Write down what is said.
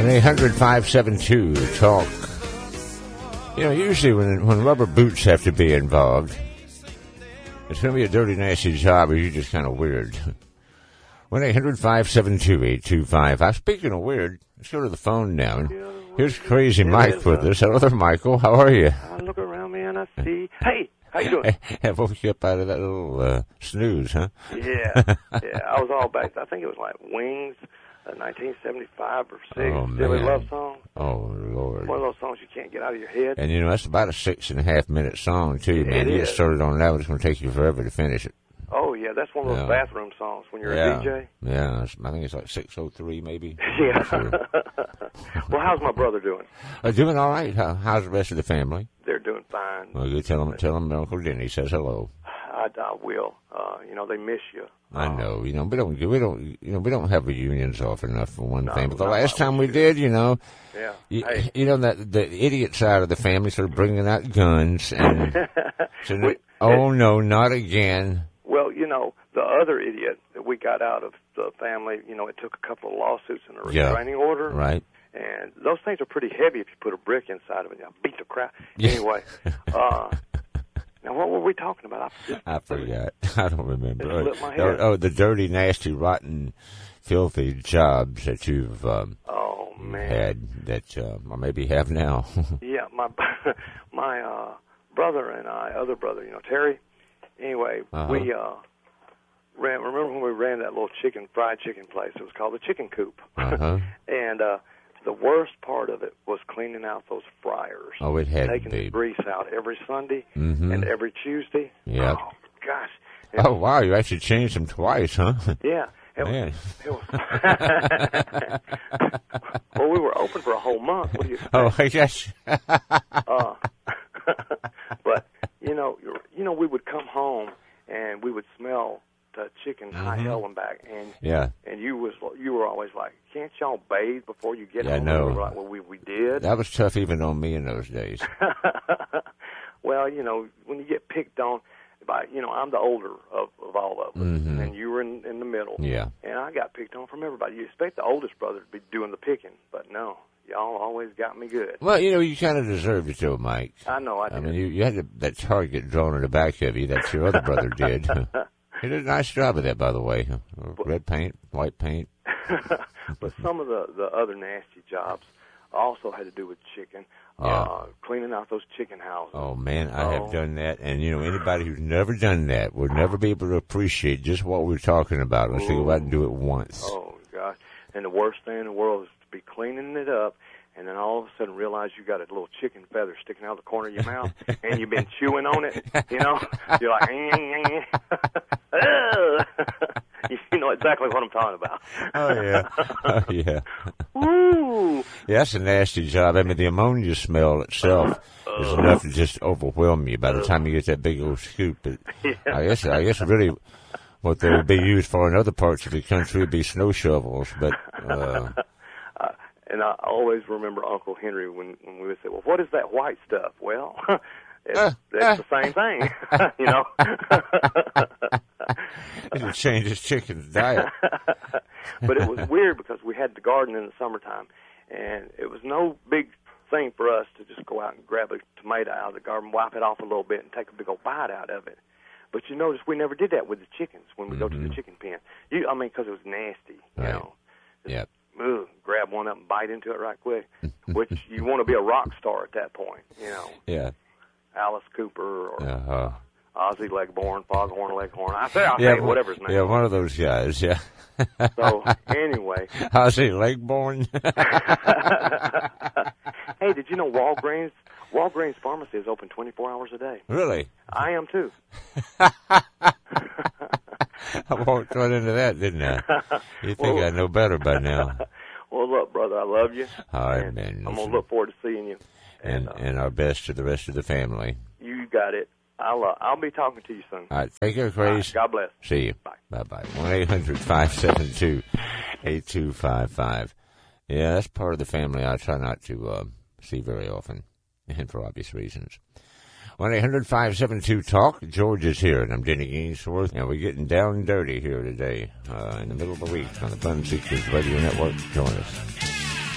1-800-572-TALK. You know, usually when rubber boots have to be involved, it's going to be a dirty, nasty job, or you're just kind of weird. 1-800-572-8255. Speaking of weird, let's go to the phone now. Here's Crazy Mike with us. Hello there, Michael. How are you? I look around me and I see. Hey, how you doing? I woke you up out of that little snooze, huh? Yeah. I was all back. I think it was like Wings, 1975 or 6. Oh, Silly man. Love Song. Oh, Lord. One of those songs you can't get out of your head. And, you know, that's about a 6.5-minute song, too, man. It You get is. started on that, it's going to take you forever to finish it. Oh, yeah, that's one of those bathroom songs when you're a DJ. Yeah, I think it's like 6:03 maybe. Yeah. Sure. Well, how's my brother doing? Doing all right. How's the rest of the family? They're doing fine. Well, you tell them Uncle Denny says hello. I will. They miss you. I know. We don't have reunions often enough for one thing. But the no, last time we did, Yeah. that the idiot side of the family started bringing out guns and said, "Oh no, not again." Well, the other idiot that we got out of the family, it took a couple of lawsuits and a restraining order. Right. And those things are pretty heavy if you put a brick inside of it. I'll beat the crap. Yeah. Anyway, now what were we talking about? I forgot. I don't remember. It slipped my head. Oh, the dirty, nasty, rotten, filthy jobs that you've had that or maybe have now. Yeah, my brother and other brother, Terry. Anyway, we remember when we ran that little fried chicken place? It was called the Chicken Coop. And the worst part of it was cleaning out those fryers. Oh, it had taking to be. the grease out every Sunday and every Tuesday. Yep. Oh, gosh. Oh, wow, you actually changed them twice, huh? Yeah. Man. It was well, we were open for a whole month. What do you expect? Oh, yes. But, we would come home and we would smell the chicken high hell and back. And and you were always like, can't y'all bathe before you get home? I know. We were like, well, we did. That was tough even on me in those days. Well, when you get picked on by, I'm the older of all of us, and you were in the middle. Yeah. And I got picked on from everybody. You expect the oldest brother to be doing the picking, but no. Y'all always got me good. Well, you kind of deserved it, though, Mike. I know I did. I mean, you had that target drawn in the back of you that your other brother did. He did a nice job of that, by the way. Red paint, white paint. But some of the other nasty jobs also had to do with chicken. Cleaning out those chicken houses. Oh, man, I have done that. And, anybody who's never done that would never be able to appreciate just what we're talking about unless they go out and do it once. Oh, gosh. And the worst thing in the world is to be cleaning it up and then all of a sudden realize you got a little chicken feather sticking out of the corner of your mouth and you've been chewing on it, You're like, you know exactly what I'm talking about. Oh, yeah. Oh, yeah. Woo! Yeah, that's a nasty job. I mean, the ammonia smell itself is enough to just overwhelm you by the time you get that big old scoop. But I guess really what they would be used for in other parts of the country would be snow shovels. But and I always remember Uncle Henry when we would say, well, what is that white stuff? Well, it's the same thing, It'll change his chicken's diet. But it was weird because we had the garden in the summertime, and it was no big thing for us to just go out and grab a tomato out of the garden, wipe it off a little bit, and take a big old bite out of it. But you notice we never did that with the chickens when we go to the chicken pen. Because it was nasty, Yeah. Grab one up and bite into it right quick, which you want to be a rock star at that point, Yeah. Alice Cooper or Ozzy Legborn, Foghorn Leghorn. I say whatever his name. Yeah, one of those guys, yeah. So, anyway. Ozzy Legborn. Hey, did you know Walgreens Pharmacy is open 24 hours a day? Really? I am, too. I walked right into that, didn't I? You think I know better by now. Well, look, brother, I love you. All right, man. I'm going to look forward to seeing you. And our best to the rest of the family. You got it. I'll be talking to you soon. All right, take care, Crazy. Right, God bless. See you. Bye. Bye-bye. 1-800-572-8255. Yeah, that's part of the family I try not to see very often, and for obvious reasons. 1-800-572-TALK. George is here, and I'm Denny Ainsworth, and we're getting down and dirty here today in the middle of the week on the Fun Seekers Radio Network. Join us.